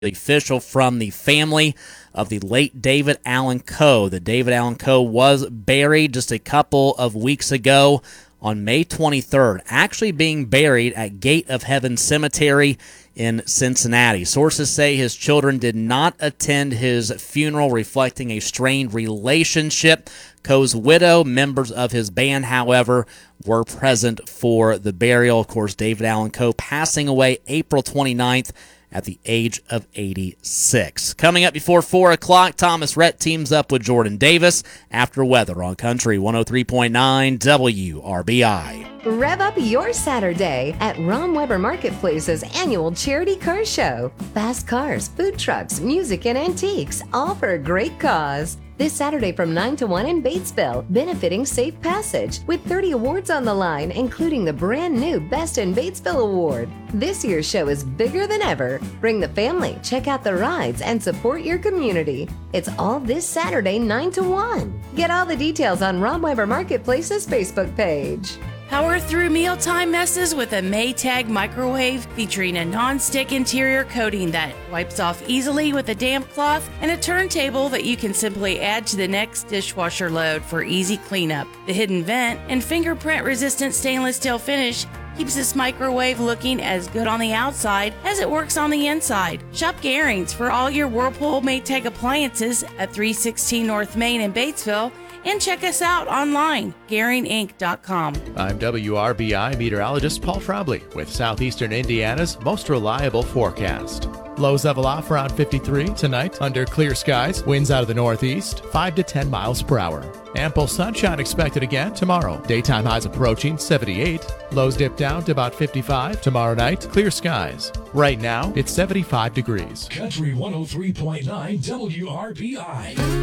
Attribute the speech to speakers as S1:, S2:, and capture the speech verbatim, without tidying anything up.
S1: official from the family of the late David Allan Coe. The David Allan Coe was buried just a couple of weeks ago on May twenty-third, actually being buried at Gate of Heaven Cemetery in Cincinnati. Sources say his children did not attend his funeral, reflecting a strained relationship. Coe's widow, members of his band, however, were present for the burial. Of course, David Allan Coe passing away April twenty-ninth at the age of eighty-six. Coming up before four o'clock, Thomas Rhett teams up with Jordan Davis after weather on Country one oh three point nine W R B I.
S2: Rev up your Saturday at Rom Weber Marketplace's annual charity car show. Fast cars, food trucks, music, and antiques, all for a great cause. This Saturday from nine to one in Batesville, benefiting Safe Passage, with thirty awards on the line, including the brand new Best in Batesville Award. This year's show is bigger than ever. Bring the family, check out the rides, and support your community. It's all this Saturday, nine to one. Get all the details on Rom Weber Marketplace's Facebook page.
S3: Power through mealtime messes with a Maytag microwave featuring a non-stick interior coating that wipes off easily with a damp cloth and a turntable that you can simply add to the next dishwasher load for easy cleanup. The hidden vent and fingerprint-resistant stainless steel finish keeps this microwave looking as good on the outside as it works on the inside. Shop Garings for all your Whirlpool Maytag appliances at three sixteen North Main in Batesville. And check us out online, Garing Inc dot com.
S4: I'm W R B I meteorologist Paul Frobley with Southeastern Indiana's most reliable forecast. Lows level off around fifty-three tonight under clear skies. Winds out of the northeast, five to ten miles per hour. Ample sunshine expected again tomorrow. Daytime highs approaching seventy-eight. Lows dip down to about fifty-five. Tomorrow night, clear skies. Right now, it's seventy-five degrees.
S5: Country one oh three point nine W R B I.